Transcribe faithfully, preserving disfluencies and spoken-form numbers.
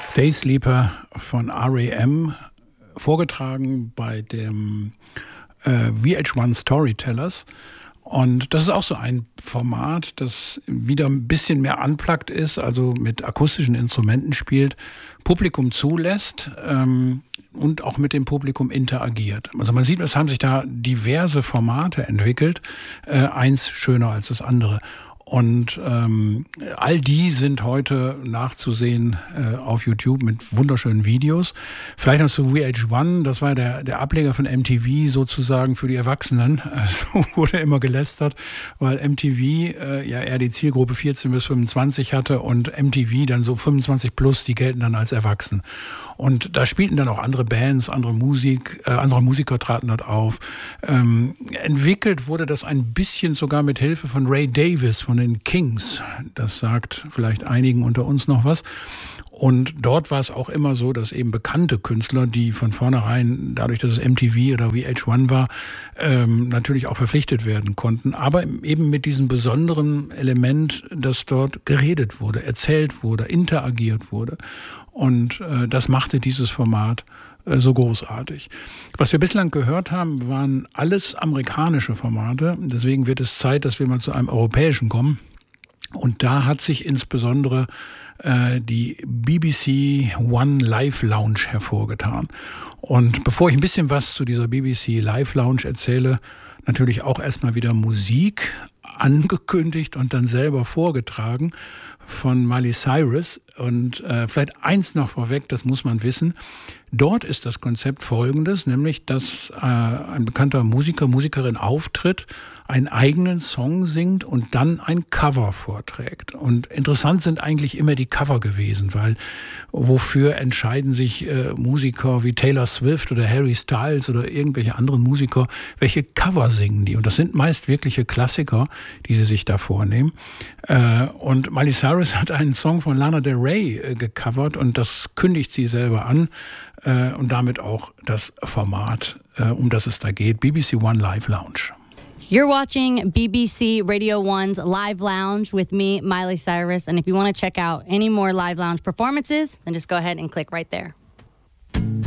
Day Sleeper von R E M, vorgetragen bei dem äh, V H eins Storytellers. Und das ist auch so ein Format, das wieder ein bisschen mehr unplugged ist, also mit akustischen Instrumenten spielt, Publikum zulässt ähm, und auch mit dem Publikum interagiert. Also man sieht, es haben sich da diverse Formate entwickelt, äh, eins schöner als das andere. Und ähm, all die sind heute nachzusehen äh, auf YouTube mit wunderschönen Videos. Vielleicht noch zu V H eins, das war der, der Ableger von M T V sozusagen für die Erwachsenen. So wurde immer gelästert, weil M T V äh, ja eher die Zielgruppe vierzehn bis fünfundzwanzig hatte und M T V dann so fünfundzwanzig plus, die gelten dann als erwachsen. Und da spielten dann auch andere Bands, andere Musik, äh, andere Musiker traten dort auf. Ähm, entwickelt wurde das ein bisschen sogar mit Hilfe von Ray Davies von den Kings. Das sagt vielleicht einigen unter uns noch was. Und dort war es auch immer so, dass eben bekannte Künstler, die von vornherein, dadurch, dass es M T V oder V H eins war, ähm, natürlich auch verpflichtet werden konnten. Aber eben mit diesem besonderen Element, dass dort geredet wurde, erzählt wurde, interagiert wurde. Und äh, das machte dieses Format äh, so großartig. Was wir bislang gehört haben, waren alles amerikanische Formate. Deswegen wird es Zeit, dass wir mal zu einem europäischen kommen. Und da hat sich insbesondere äh, die B B C One Live Lounge hervorgetan. Und bevor ich ein bisschen was zu dieser B B C Live Lounge erzähle, natürlich auch erstmal wieder Musik angekündigt und dann selber vorgetragen von Miley Cyrus. Und äh, vielleicht eins noch vorweg, das muss man wissen. Dort ist das Konzept folgendes, nämlich, dass äh, ein bekannter Musiker, Musikerin auftritt, einen eigenen Song singt und dann ein Cover vorträgt. Und interessant sind eigentlich immer die Cover gewesen, weil wofür entscheiden sich äh, Musiker wie Taylor Swift oder Harry Styles oder irgendwelche anderen Musiker, welche Cover singen die? Und das sind meist wirkliche Klassiker, die sie sich da vornehmen. Äh, und Miley Cyrus hat einen Song von Lana Del Rey äh, gecovert und das kündigt sie selber an. Äh, und damit auch das Format, äh, um das es da geht, B B C One Live Lounge. You're watching B B C Radio one's Live Lounge with me, Miley Cyrus. And if you want to check out any more Live Lounge performances, then just go ahead and click right there.